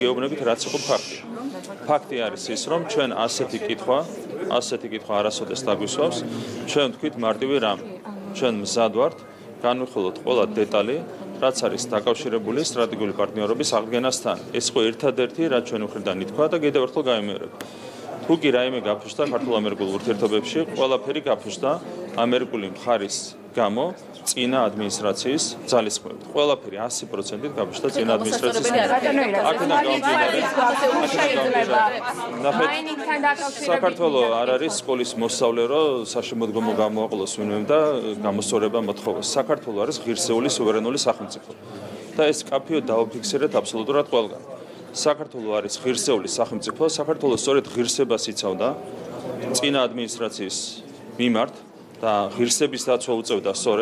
გეუბნებით რაც იყო ფაქტი. ფაქტი არის ის, რომ ჩვენ ასეთი კითხვა არასოდეს დაგვისვავს, ჩვენ ვთქვით მარტივი რამე. ჩვენ მზად ვართ განვიხილოთ ყველა დეტალი, რაც არის დაკავშირებული სტრატეგიული პარტნიორობის აღდგენასთან. ეს იყო ერთადერთი, რაც ჩვენ მხრიდან ითქვა და კიდევ ერთხელ გავიმეორებ. თუ კი რაიმე გაფუძდა ქართულ-ამერიკულ ურთიერთობებში, ყველაფერი გაფუძდა ამერიკული მხარის გამო წინა ადმინისტრაციის ძალისხმევით. ყველაფერი 100%-ით გაფუძდა წინა ადმინისტრაციის საქართველოს არ არის სკოლის მოსწავლე, რომ საშემოდგომო გამოაყოლოს ვინმემ და გამოსწორება მოთხოვოს. საქართველოს არის ღირსეული სუვერენული სახელმწიფო. და ეს კაფეო დაუფიქსირეთ აბსოლუტურად ყველგან. საქართველოს არის ღირსეული სახელმწიფო, საქართველოს სწორედ ღირსებას იცავდა წინა ადმინისტრაციის მიმართ და ღირსების დაცვა უწევდა სწორედ